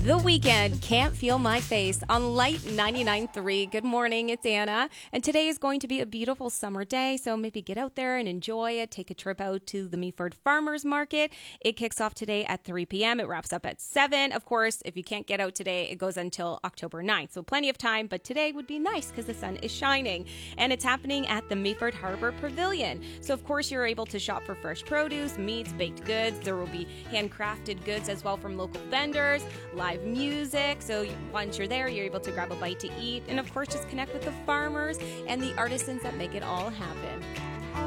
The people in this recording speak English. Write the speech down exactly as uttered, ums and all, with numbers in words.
The Weekend, Can't Feel My Face on Light ninety-nine point three. Good morning, it's Anna. And today is going to be a beautiful summer day, so maybe get out there and enjoy it. Take a trip out to the Meaford Farmers Market. It kicks off today at three p.m. It wraps up at seven. Of course, if you can't get out today, it goes until October ninth. So plenty of time, but today would be nice because the sun is shining. And it's happening at the Meaford Harbor Pavilion. So of course, you're able to shop for fresh produce, meats, baked goods. There will be handcrafted goods as well from local vendors, live music. So you, once you're there, you're able to grab a bite to eat. And of course, just connect with the farmers and the artisans that make it all happen.